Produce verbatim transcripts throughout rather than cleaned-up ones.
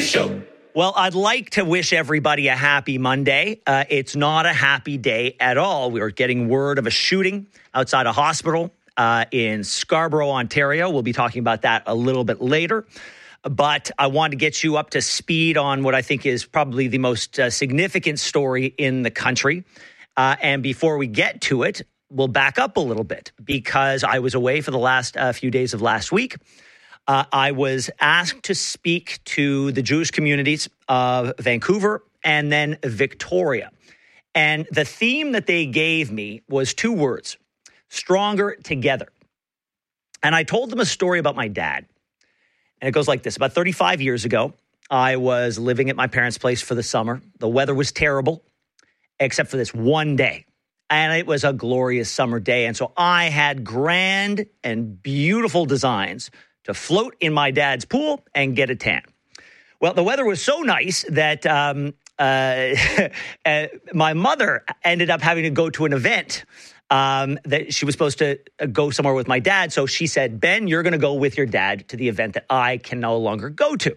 Show. Well, I'd like to wish everybody a happy Monday. Uh, it's not a happy day at all. We are getting word of a shooting outside a hospital uh, in Scarborough, Ontario. We'll be talking about that a little bit later. But I want to get you up to speed on what I think is probably the most uh, significant story in the country. Uh, and before we get to it, we'll back up a little bit because I was away for the last uh, few days of last week. Uh, I was asked to speak to the Jewish communities of Vancouver and then Victoria. And the theme that they gave me was two words: stronger together. And I told them a story about my dad. And it goes like this. About thirty-five years ago, I was living at my parents' place for the summer. The weather was terrible, except for this one day. And it was a glorious summer day. And so I had grand and beautiful designs to float in my dad's pool and get a tan. Well, the weather was so nice that um, uh, uh, my mother ended up having to go to an event um, that she was supposed to go somewhere with my dad. So she said, Ben, you're going to go with your dad to the event that I can no longer go to.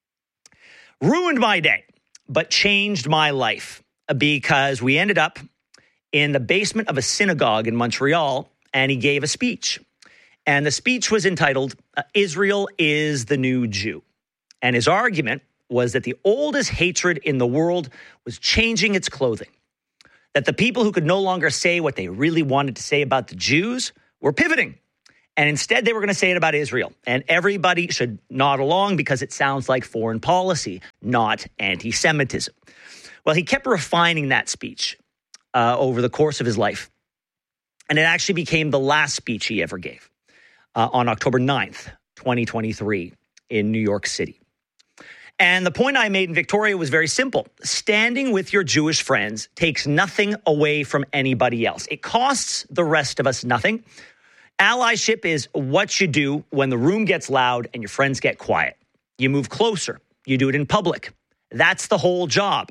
Ruined my day, but changed my life because we ended up in the basement of a synagogue in Montreal, and he gave a speech. And the speech was entitled, uh, Israel is the New Jew. And his argument was that the oldest hatred in the world was changing its clothing. That the people who could no longer say what they really wanted to say about the Jews were pivoting. And instead, they were going to say it about Israel. And everybody should nod along because it sounds like foreign policy, not anti-Semitism. Well, he kept refining that speech uh, over the course of his life. And it actually became the last speech he ever gave. Uh, on October ninth, twenty twenty-three in New York City. And the point I made in Victoria was very simple. Standing with your Jewish friends takes nothing away from anybody else. It costs the rest of us nothing. Allyship is what you do when the room gets loud and your friends get quiet. You move closer. You do it in public. That's the whole job.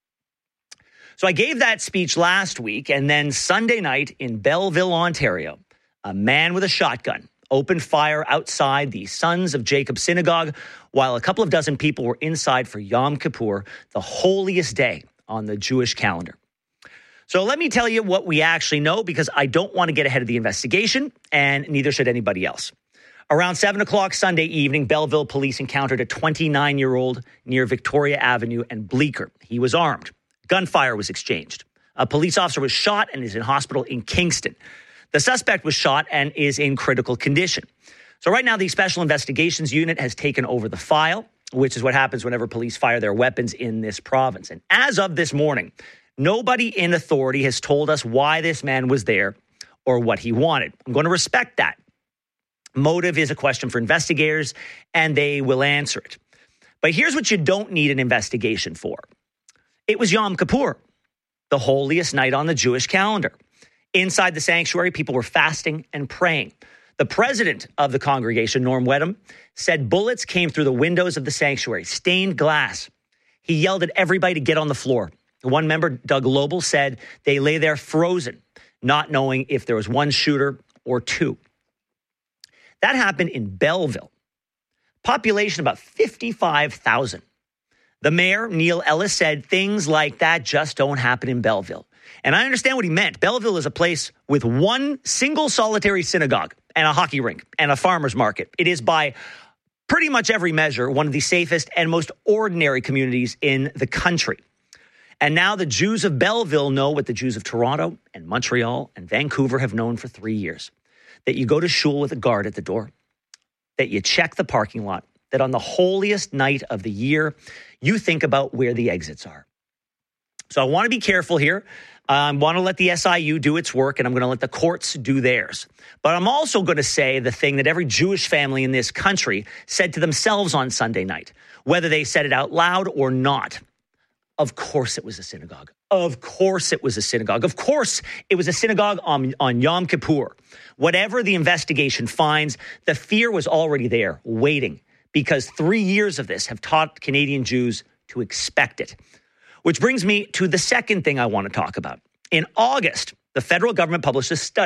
So I gave that speech last week, and then Sunday night in Belleville, Ontario, a man with a shotgun opened fire outside the Sons of Jacob Synagogue while a couple of dozen people were inside for Yom Kippur, the holiest day on the Jewish calendar. So let me tell you what we actually know, because I don't want to get ahead of the investigation, and neither should anybody else. Around seven o'clock Sunday evening, Belleville police encountered a twenty-nine-year-old near Victoria Avenue and Bleecker. He was armed. Gunfire was exchanged. A police officer was shot and is in hospital in Kingston. The suspect was shot and is in critical condition. So right now, the Special Investigations Unit has taken over the file, which is what happens whenever police fire their weapons in this province. And as of this morning, nobody in authority has told us why this man was there or what he wanted. I'm going to respect that. Motive is a question for investigators, and they will answer it. But here's what you don't need an investigation for. It was Yom Kippur, the holiest night on the Jewish calendar. Inside the sanctuary, people were fasting and praying. The president of the congregation, Norm Wedham, said bullets came through the windows of the sanctuary, stained glass. He yelled at everybody to get on the floor. One member, Doug Lobel, said they lay there frozen, not knowing if there was one shooter or two. That happened in Belleville. Population about fifty-five thousand. The mayor, Neil Ellis, said things like that just don't happen in Belleville. And I understand what he meant. Belleville is a place with one single solitary synagogue and a hockey rink and a farmer's market. It is by pretty much every measure one of the safest and most ordinary communities in the country. And now the Jews of Belleville know what the Jews of Toronto and Montreal and Vancouver have known for three years. That you go to shul with a guard at the door, that you check the parking lot, that on the holiest night of the year, you think about where the exits are. So I want to be careful here. I um, want to let the S I U do its work, and I'm going to let the courts do theirs. But I'm also going to say the thing that every Jewish family in this country said to themselves on Sunday night, whether they said it out loud or not. Of course it was a synagogue. Of course it was a synagogue. Of course it was a synagogue on, on Yom Kippur. Whatever the investigation finds, the fear was already there, waiting, because three years of this have taught Canadian Jews to expect it. Which brings me to the second thing I want to talk about. In August, the federal government published a study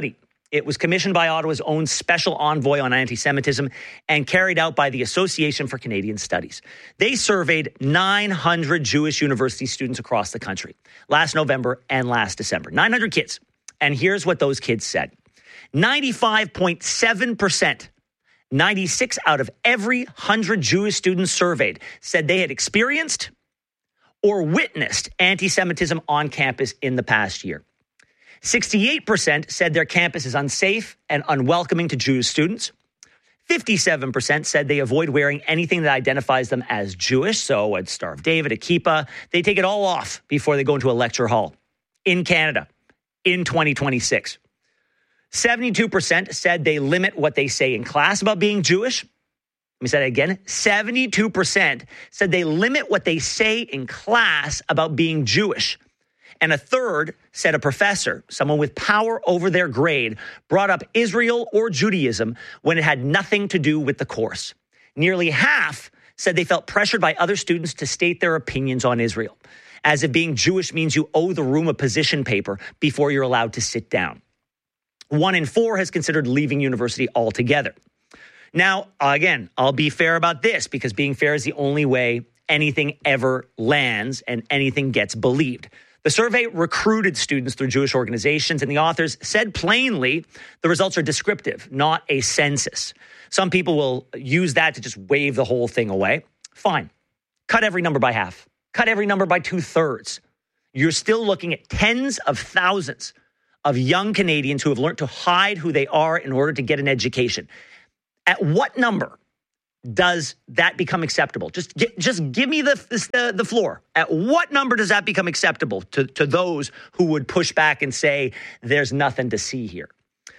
It was commissioned by Ottawa's own special envoy on anti-Semitism and carried out by the Association for Canadian Studies. They surveyed nine hundred Jewish university students across the country last November and last December. nine hundred kids. And here's what those kids said. ninety-five point seven percent, ninety-six out of every one hundred Jewish students surveyed said they had experienced or witnessed anti-Semitism on campus in the past year. sixty-eight percent said their campus is unsafe and unwelcoming to Jewish students. fifty-seven percent said they avoid wearing anything that identifies them as Jewish, so a Star of David, a kippah. They take it all off before they go into a lecture hall in Canada in twenty twenty-six. seventy-two percent said they limit what they say in class about being Jewish. Let me say that again. seventy-two percent said they limit what they say in class about being Jewish. And a third said a professor, someone with power over their grade, brought up Israel or Judaism when it had nothing to do with the course. Nearly half said they felt pressured by other students to state their opinions on Israel, as if being Jewish means you owe the room a position paper before you're allowed to sit down. One in four has considered leaving university altogether. Now, again, I'll be fair about this because being fair is the only way anything ever lands and anything gets believed. The survey recruited students through Jewish organizations, and the authors said plainly the results are descriptive, not a census. Some people will use that to just wave the whole thing away. Fine. Cut every number by half. Cut every number by two-thirds. You're still looking at tens of thousands of young Canadians who have learned to hide who they are in order to get an education. At what number does that become acceptable? Just, just give me the, the the floor. At what number does that become acceptable to, to those who would push back and say, there's nothing to see here?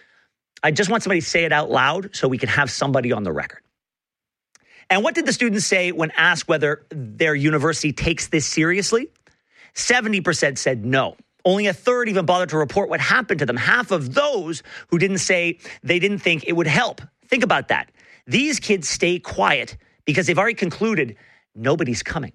I just want somebody to say it out loud so we can have somebody on the record. And what did the students say when asked whether their university takes this seriously? seventy percent said no. Only a third even bothered to report what happened to them. Half of those who didn't say they didn't think it would help. Think about that. These kids stay quiet because they've already concluded nobody's coming.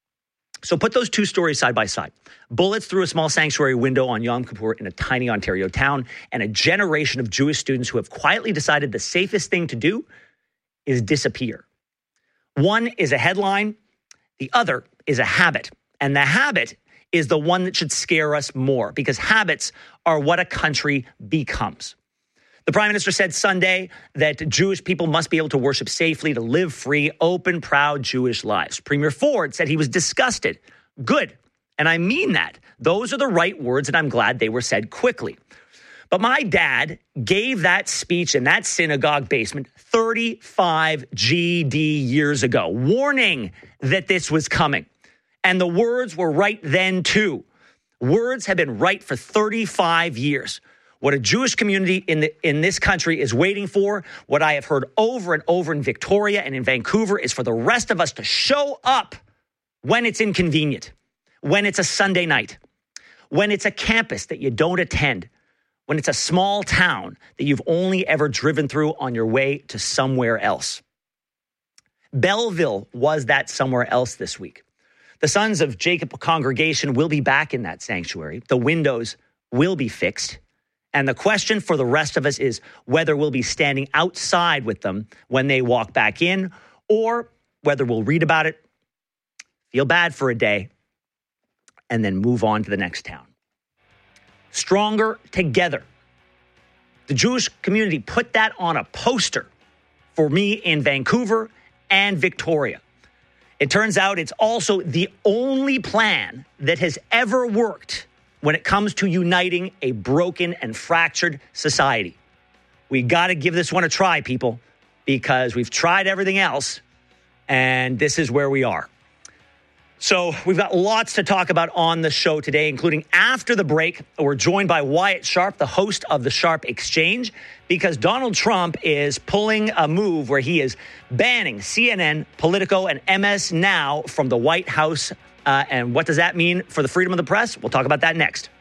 So put those two stories side by side. Bullets through a small sanctuary window on Yom Kippur in a tiny Ontario town, and a generation of Jewish students who have quietly decided the safest thing to do is disappear. One is a headline. The other is a habit. And the habit is the one that should scare us more because habits are what a country becomes. The Prime Minister said Sunday that Jewish people must be able to worship safely, to live free, open, proud Jewish lives. Premier Ford said he was disgusted. Good. And I mean that. Those are the right words, and I'm glad they were said quickly. But my dad gave that speech in that synagogue basement thirty-five G D years ago, warning that this was coming. And the words were right then, too. Words have been right for thirty-five years. What a Jewish community in the in this country is waiting for, what I have heard over and over in Victoria and in Vancouver, is for the rest of us to show up when it's inconvenient, when it's a Sunday night, when it's a campus that you don't attend, when it's a small town that you've only ever driven through on your way to somewhere else. Belleville was that somewhere else this week. The Sons of Jacob congregation will be back in that sanctuary. The windows will be fixed. And the question for the rest of us is whether we'll be standing outside with them when they walk back in, or whether we'll read about it, feel bad for a day, and then move on to the next town. Stronger together. The Jewish community put that on a poster for me in Vancouver and Victoria. It turns out it's also the only plan that has ever worked when it comes to uniting a broken and fractured society. We got to give this one a try, people, because we've tried everything else, and this is where we are. So we've got lots to talk about on the show today, including after the break. We're joined by Wyatt Sharp, the host of the Sharp Exchange, because Donald Trump is pulling a move where he is banning C N N, Politico, and M S Now from the White House. Uh, and what does that mean for the freedom of the press? We'll talk about that next.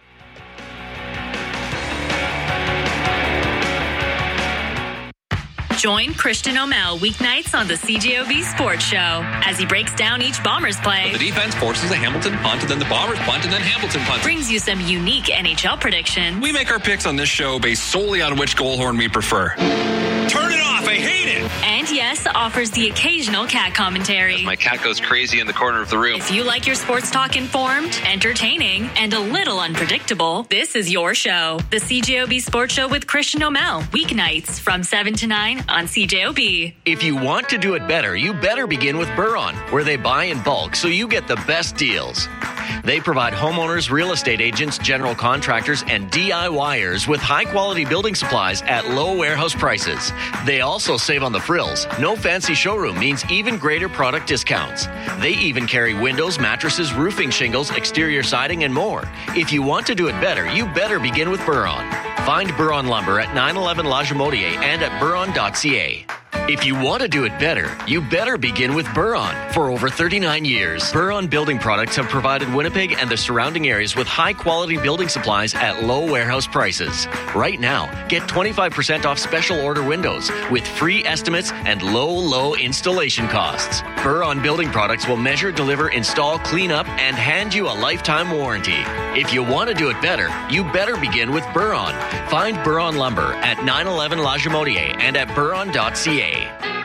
Join Christian O'Mell weeknights on the C J O B Sports Show as he breaks down each Bombers play. The defense forces a Hamilton punt, and then the Bombers punt, and then Hamilton punt. Brings you some unique N H L predictions. We make our picks on this show based solely on which goal horn we prefer. Turn it off, I hate it! And yes, offers the occasional cat commentary. As my cat goes crazy in the corner of the room. If you like your sports talk informed, entertaining, and a little unpredictable, this is your show. The C J O B Sports Show with Christian O'Mell. Weeknights from seven to nine on C J O B. If you want to do it better, you better begin with Buron, where they buy in bulk so you get the best deals. They provide homeowners, real estate agents, general contractors, and DIYers with high-quality building supplies at low warehouse prices. They also save on the frills. No fancy showroom means even greater product discounts. They even carry windows, mattresses, roofing shingles, exterior siding, and more. If you want to do it better, you better begin with Buron. Find Buron Lumber at nine eleven La Jamodier and at buron dot c a. If you want to do it better, you better begin with Buron. For over thirty-nine years, Buron Building Products have provided Winnipeg and the surrounding areas with high-quality building supplies at low warehouse prices. Right now, get twenty-five percent off special order windows with free estimates and low, low installation costs. Buron Building Products will measure, deliver, install, clean up, and hand you a lifetime warranty. If you want to do it better, you better begin with Buron. Find Buron Lumber at nine eleven La Jamodier and at buron dot c a.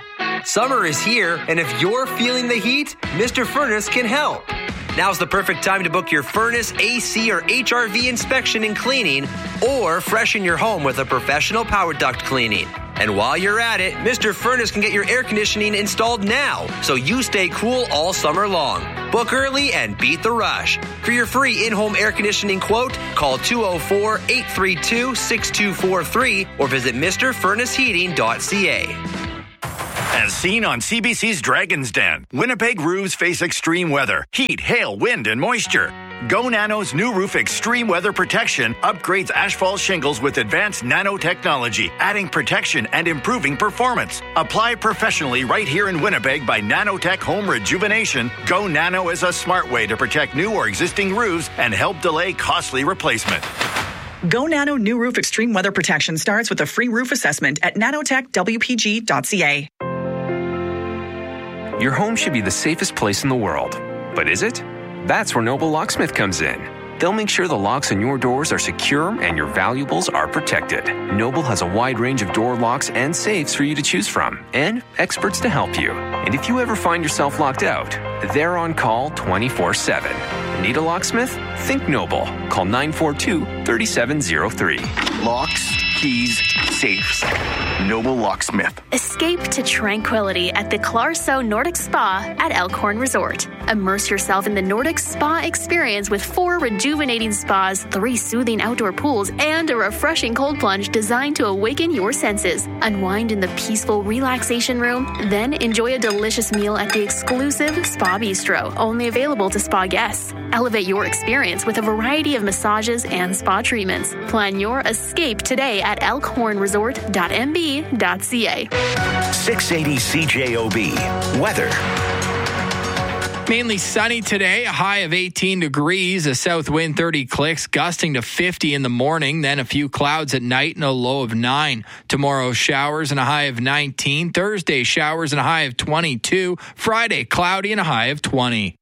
Summer is here, and if you're feeling the heat, Mister Furnace can help. Now's the perfect time to book your furnace, A C, or H R V inspection and cleaning, or freshen your home with a professional power duct cleaning. And while you're at it, Mister Furnace can get your air conditioning installed now, so you stay cool all summer long. Book early and beat the rush. For your free in-home air conditioning quote, call two oh four, eight three two, six two four three or visit Mister Furnace Heating dot c a. As seen on C B C's Dragon's Den, Winnipeg roofs face extreme weather, heat, hail, wind, and moisture. Go Nano's new roof extreme weather protection upgrades asphalt shingles with advanced nanotechnology, adding protection and improving performance. Apply professionally right here in Winnipeg by Nanotech Home Rejuvenation. Go Nano is a smart way to protect new or existing roofs and help delay costly replacement. Go Nano New Roof Extreme Weather Protection starts with a free roof assessment at nanotech w p g dot c a. Your home should be the safest place in the world. But is it? That's where Noble Locksmith comes in. They'll make sure the locks on your doors are secure and your valuables are protected. Noble has a wide range of door locks and safes for you to choose from, and experts to help you. And if you ever find yourself locked out, they're on call twenty-four seven. Need a locksmith? Think Noble. Call nine four two, three seven zero three. Locks, keys, safes. Noble Locksmith. Escape to tranquility at the Clarso Nordic Spa at Elkhorn Resort. Immerse yourself in the Nordic Spa experience with four rejuvenating spas, three soothing outdoor pools, and a refreshing cold plunge designed to awaken your senses. Unwind in the peaceful relaxation room, then enjoy a delicious meal at the exclusive Spa Bistro, only available to spa guests. Elevate your experience with a variety of massages and spa treatments. Plan your escape today at elkhorn resort dot m b dot c a. six eighty C J O B. Weather. Mainly sunny today, a high of eighteen degrees, a south wind thirty clicks, gusting to fifty in the morning, then a few clouds at night and a low of nine. Tomorrow, showers and a high of nineteen. Thursday, showers and a high of twenty-two. Friday, cloudy and a high of twenty.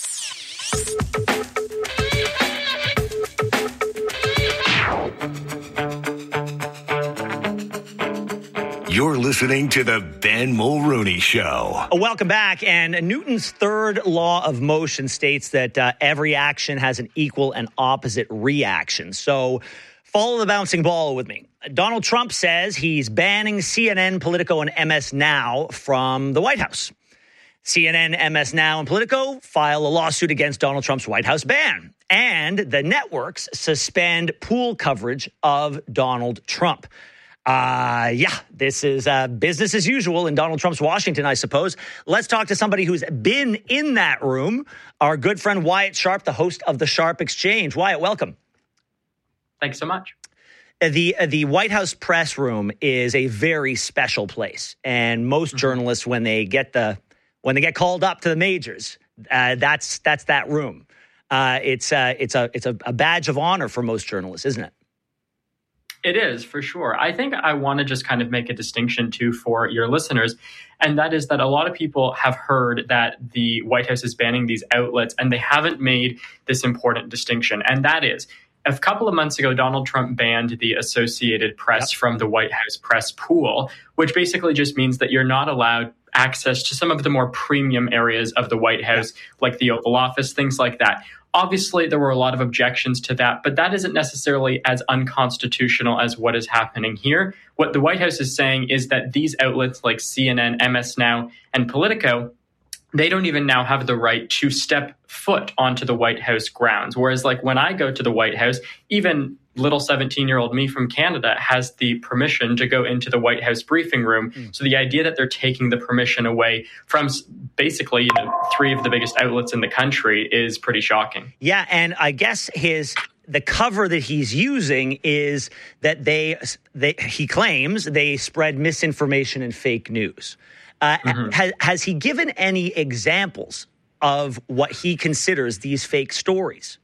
You're listening to the Ben Mulrooney Show. Welcome back. And Newton's third law of motion states that uh, every action has an equal and opposite reaction. So follow the bouncing ball with me. Donald Trump says he's banning C N N, Politico, and M S Now from the White House. C N N, M S Now, and Politico file a lawsuit against Donald Trump's White House ban. And the networks suspend pool coverage of Donald Trump. Uh, yeah, this is uh, business as usual in Donald Trump's Washington, I suppose. Let's talk to somebody who's been in that room. Our good friend Wyatt Sharp, the host of the Sharp Exchange. Wyatt, welcome. Thanks so much. The the White House press room is a very special place, and most mm-hmm. journalists, when they get the when they get called up to the majors, uh, that's that's that room. Uh, it's uh, it's a it's a, a badge of honor for most journalists, isn't it? It is, for sure. I think I want to just kind of make a distinction, too, for your listeners. And that is that a lot of people have heard that the White House is banning these outlets, and they haven't made this important distinction. And that is, a couple of months ago, Donald Trump banned the Associated Press yep. from the White House press pool, which basically just means that you're not allowed access to some of the more premium areas of the White House, yep. like the Oval Office, things like that. Obviously, there were a lot of objections to that, but that isn't necessarily as unconstitutional as what is happening here. What the White House is saying is that these outlets like C N N, M S Now, and Politico, they don't even now have the right to step foot onto the White House grounds. Whereas like when I go to the White House, even little seventeen-year-old me from Canada has the permission to go into the White House briefing room. Mm. So the idea that they're taking the permission away from basically, you know, three of the biggest outlets in the country is pretty shocking. Yeah, and I guess his the cover that he's using is that they, they he claims they spread misinformation and fake news. Uh, mm-hmm. has, has he given any examples of what he considers these fake stories?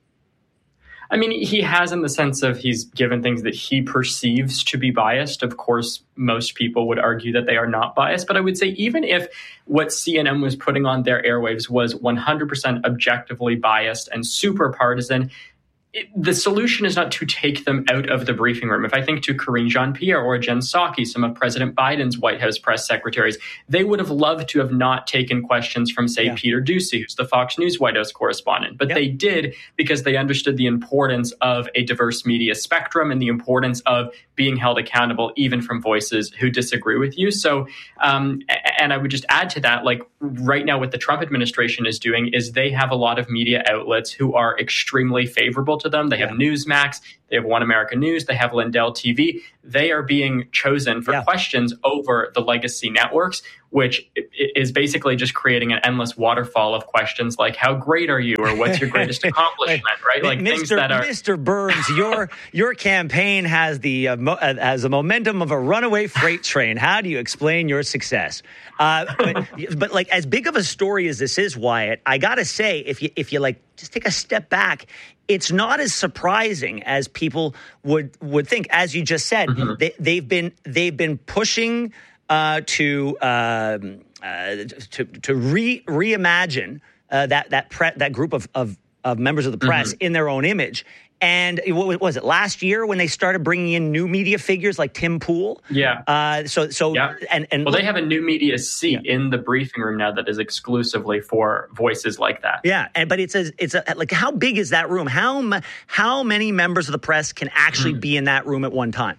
I mean, he has in the sense of he's given things that he perceives to be biased. Of course, most people would argue that they are not biased. But I would say even if what C N N was putting on their airwaves was one hundred percent objectively biased and super partisan, It, the solution is not to take them out of the briefing room. If I think to Karine Jean-Pierre or Jen Psaki, some of President Biden's White House press secretaries, they would have loved to have not taken questions from, say, yeah. Peter Doocy, who's the Fox News White House correspondent. But yep. they did because they understood the importance of a diverse media spectrum and the importance of being held accountable even from voices who disagree with you. So, um, and I would just add to that, like right now what the Trump administration is doing is they have a lot of media outlets who are extremely favorable to them. They have yeah. Newsmax, they have One American News, they have Lindell T V. They are being chosen for yeah. questions over the legacy networks, which is basically just creating an endless waterfall of questions like, how great are you? Or what's your greatest accomplishment, right? Like Mister things that are... Mister Burns, your your campaign has the uh, mo- uh, has the momentum of a runaway freight train. How do you explain your success? Uh, but, but like as big of a story as this is, Wyatt, I got to say, if you if you like just take a step back, it's not as surprising as people would would think. As you just said, mm-hmm. they, they've been they've been pushing uh, to um, uh, to to re reimagine uh, that that pre- that group of, of of members of the press mm-hmm. in their own image. And what was it last year when they started bringing in new media figures like Tim Pool? Yeah. Uh, so so yeah. and and well, they have a new media seat yeah. in the briefing room now that is exclusively for voices like that. Yeah, and but it's a, it's a, like how big is that room? How how many members of the press can actually mm. be in that room at one time?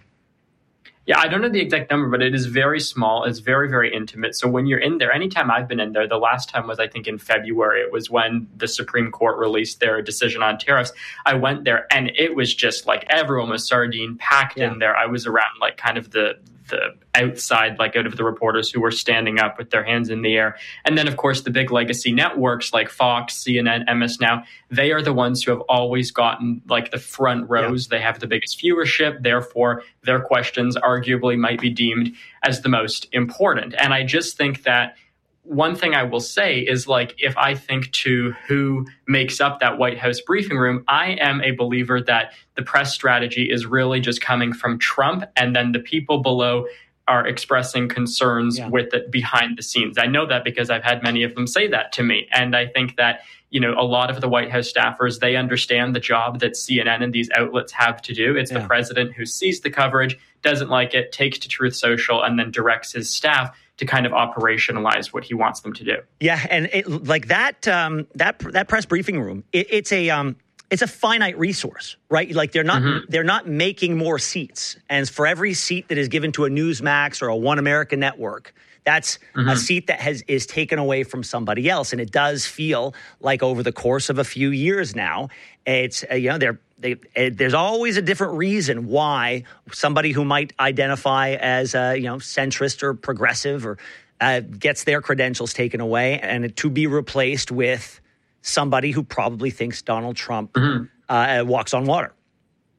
Yeah, I don't know the exact number, but it is very small. It's very, very intimate. So when you're in there, anytime I've been in there, the last time was, I think, in February. It was when the Supreme Court released their decision on tariffs. I went there and it was just like everyone was sardine packed yeah. in there. I was around like kind of the the outside, like out of the reporters who were standing up with their hands in the air. And then, of course, the big legacy networks like Fox, C N N, M S Now, they are the ones who have always gotten like the front rows. Yeah. They have the biggest viewership. Therefore, their questions arguably might be deemed as the most important. And I just think that one thing I will say is, like, if I think to who makes up that White House briefing room, I am a believer that the press strategy is really just coming from Trump, and then the people below are expressing concerns yeah. with it behind the scenes. I know that because I've had many of them say that to me. And I think that, you know, a lot of the White House staffers, they understand the job that C N N and these outlets have to do. It's yeah. the president who sees the coverage, doesn't like it, takes to Truth Social, and then directs his staff to kind of operationalize what he wants them to do. Yeah, and it, like that, um, that that press briefing room, it, it's a um, it's a finite resource, right? Like they're not mm-hmm. they're not making more seats, and for every seat that is given to a Newsmax or a One American Network, that's mm-hmm. a seat that has is taken away from somebody else. And it does feel like over the course of a few years now, it's uh, you know they're. They, uh, there's always a different reason why somebody who might identify as uh, you know centrist or progressive or uh, gets their credentials taken away and to be replaced with somebody who probably thinks Donald Trump mm-hmm. uh, walks on water.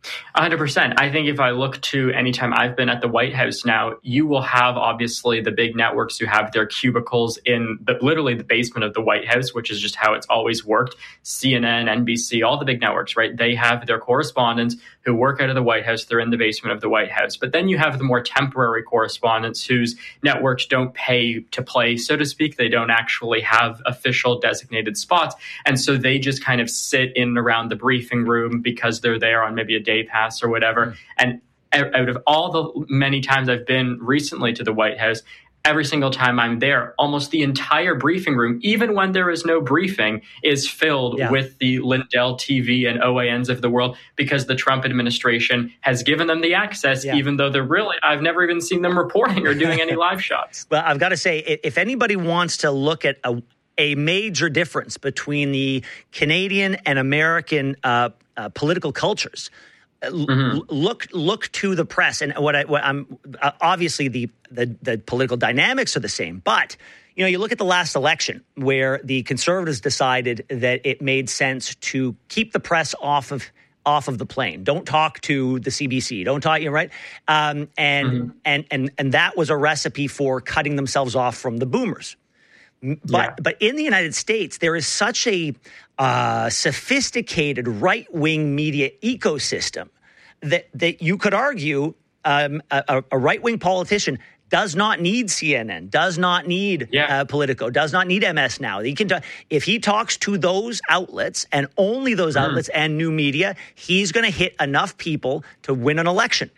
one hundred percent. I think if I look to any time I've been at the White House now, you will have obviously the big networks who have their cubicles in the, literally the basement of the White House, which is just how it's always worked. C N N, N B C, all the big networks, right? They have their correspondents who work out of the White House. They're in the basement of the White House. But then you have the more temporary correspondents whose networks don't pay to play, so to speak. They don't actually have official designated spots. And so they just kind of sit in and around the briefing room because they're there on maybe a day pass or whatever. Mm. And out of all the many times I've been recently to the White House, every single time I'm there, almost the entire briefing room, even when there is no briefing, is filled yeah. with the Lindell T V and O A Ns of the world because the Trump administration has given them the access, yeah. even though they're really, I've never even seen them reporting or doing any live shots. Well, I've got to say, if anybody wants to look at a, a major difference between the Canadian and American uh, uh, political cultures, Mm-hmm. Look, look to the press, and what, I, what I'm uh, obviously the, the the political dynamics are the same. But you know, you look at the last election where the Conservatives decided that it made sense to keep the press off of off of the plane. Don't talk to the C B C. Don't talk, you know, right? Um, and mm-hmm. and and and that was a recipe for cutting themselves off from the boomers. But yeah. but in the United States, there is such a uh, sophisticated right-wing media ecosystem that that you could argue um, a, a right-wing politician does not need C N N, does not need yeah. uh, Politico, does not need M S Now. He can, if he talks to those outlets and only those mm. outlets and new media, he's going to hit enough people to win an election.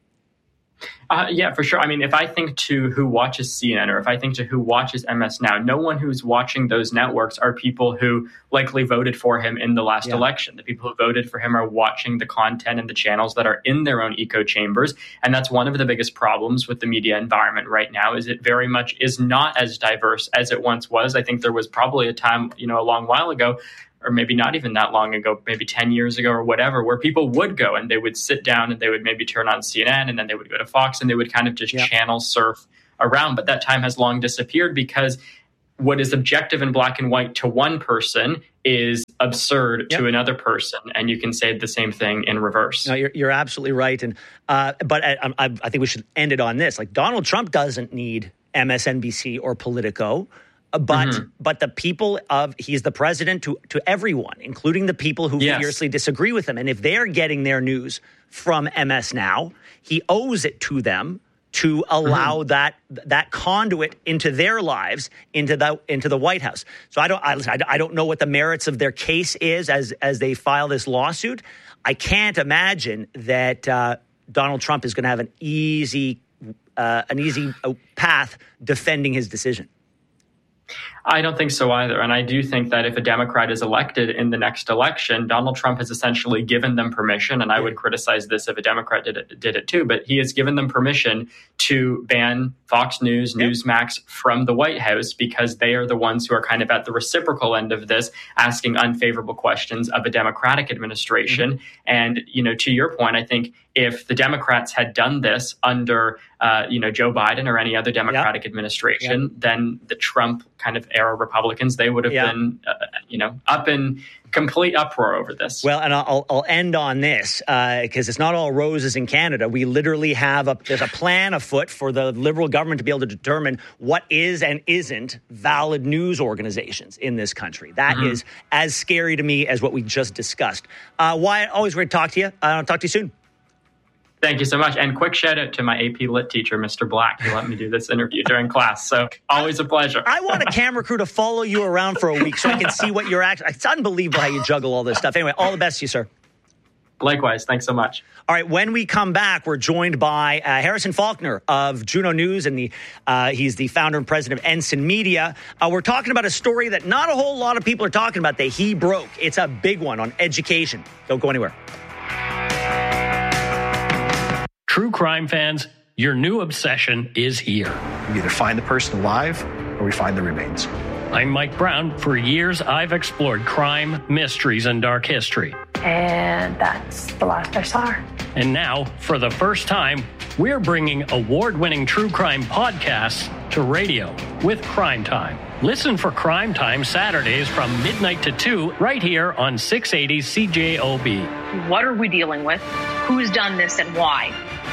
Uh, yeah, for sure. I mean, if I think to who watches C N N or if I think to who watches M S Now, no one who's watching those networks are people who likely voted for him in the last yeah. election. The people who voted for him are watching the content and the channels that are in their own echo chambers. And that's one of the biggest problems with the media environment right now, is it very much is not as diverse as it once was. I think there was probably a time, you know, a long while ago, or maybe not even that long ago, maybe ten years ago or whatever, where people would go and they would sit down and they would maybe turn on C N N and then they would go to Fox and they would kind of just yeah. channel surf around. But that time has long disappeared because what is objective and black and white to one person is absurd yep. to another person. And you can say the same thing in reverse. No, you're, you're absolutely right. And uh, But I, I, I think we should end it on this. Like, Donald Trump doesn't need M S N B C or Politico. But mm-hmm. but the people of he's the president to, to everyone, including the people who yes. fiercely disagree with him. And if they're getting their news from M S Now, he owes it to them to allow mm-hmm. that that conduit into their lives, into the into the White House. So I don't I, I don't know what the merits of their case is as as they file this lawsuit. I can't imagine that uh, Donald Trump is going to have an easy uh, an easy path defending his decision. I don't think so either. And I do think that if a Democrat is elected in the next election, Donald Trump has essentially given them permission, and I would criticize this if a Democrat did it, did it too, but he has given them permission to ban Fox News, yep. Newsmax from the White House because they are the ones who are kind of at the reciprocal end of this, asking unfavorable questions of a Democratic administration. Mm-hmm. And, you know, to your point, I think if the Democrats had done this under, uh, you know, Joe Biden or any other Democratic yep. administration, yep. then the Trump kind of era Republicans, they would have yep. been, uh, you know, up in complete uproar over this. Well, and I'll, I'll end on this because uh, it's not all roses in Canada. We literally have a there's a plan afoot for the Liberal government to be able to determine what is and isn't valid news organizations in this country. That mm-hmm. is as scary to me as what we just discussed. Uh, Wyatt, always great to talk to you. I'll talk to you soon. Thank you so much. And quick shout out to my A P Lit teacher, Mister Black, who let me do this interview during class. So always a pleasure. I want a camera crew to follow you around for a week so I can see what you're actually. It's unbelievable how you juggle all this stuff. Anyway, all the best to you, sir. Likewise. Thanks so much. All right. When we come back, we're joined by uh, Harrison Faulkner of Juno News, and the uh, he's the founder and president of Ensign Media. Uh, we're talking about a story that not a whole lot of people are talking about that he broke. It's a big one on education. Don't go anywhere. True crime fans, your new obsession is here. We either find the person alive or we find the remains. I'm Mike Brown. For years, I've explored crime, mysteries, and dark history. And that's the last I saw her. And now, for the first time, we're bringing award-winning true crime podcasts to radio with Crime Time. Listen for Crime Time Saturdays from midnight to two right here on six eighty C J O B. What are we dealing with? Who's done this and why?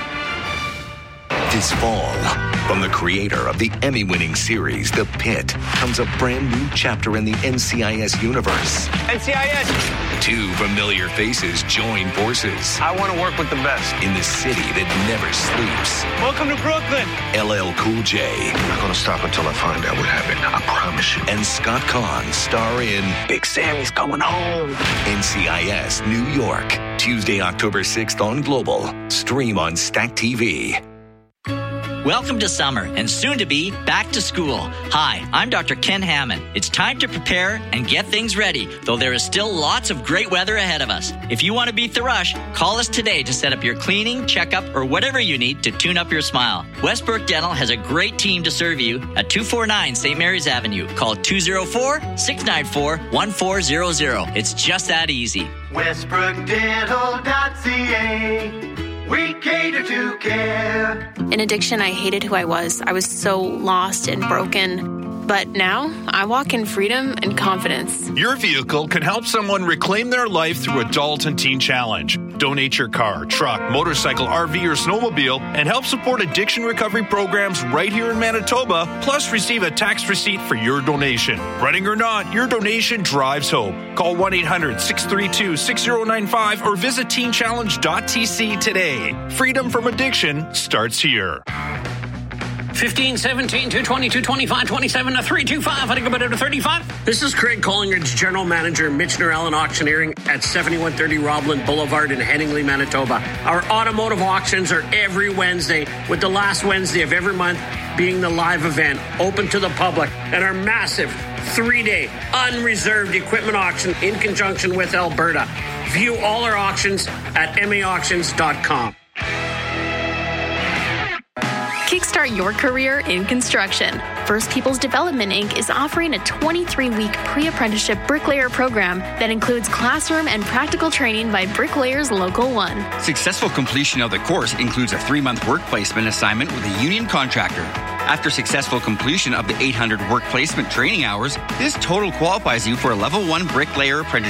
This fall, from the creator of the Emmy-winning series The Pit, comes a brand new chapter in the N C I S universe. N C I S! Two familiar faces join forces. I want to work with the best. In the city that never sleeps. Welcome to Brooklyn! L L Cool J. I'm not going to stop until I find out what happened. I promise you. And Scott Kahn star in Big Sammy's coming home. N C I S New York. Tuesday, October sixth on Global. Stream on Stack T V. Welcome to summer and soon to be back to school. Hi, I'm Doctor Ken Hammond. It's time to prepare and get things ready, though there is still lots of great weather ahead of us. If you want to beat the rush, call us today to set up your cleaning, checkup, or whatever you need to tune up your smile. Westbrook Dental has a great team to serve you at two forty-nine Saint Mary's Avenue. Call two oh four, six nine four, one four zero zero. It's just that easy. Westbrook Dental dot C A. We cater to care. In addiction, I hated who I was. I was so lost and broken. But now, I walk in freedom and confidence. Your vehicle can help someone reclaim their life through Adult and Teen Challenge. Donate your car, truck, motorcycle, R V, or snowmobile and help support addiction recovery programs right here in Manitoba, plus receive a tax receipt for your donation. Running or not, your donation drives hope. Call one eight hundred, six three two, six zero nine five or visit teen challenge dot t c today. Freedom from addiction starts here. fifteen, seventeen, two twenty, two twenty-five, twenty-seven, three twenty-five. I think about it to thirty-five. This is Craig Collingridge, General Manager, Michener Allen Auctioneering at seventy-one thirty Robland Boulevard in Headingley, Manitoba. Our automotive auctions are every Wednesday, with the last Wednesday of every month being the live event, open to the public, and our massive three-day unreserved equipment auction in conjunction with Alberta. View all our auctions at m a auctions dot com. Kickstart your career in construction. First Peoples Development Incorporated is offering a twenty-three week pre-apprenticeship bricklayer program that includes classroom and practical training by Bricklayers Local one. Successful completion of the course includes a three-month work placement assignment with a union contractor. After successful completion of the eight hundred work placement training hours, this total qualifies you for a level one bricklayer apprenticeship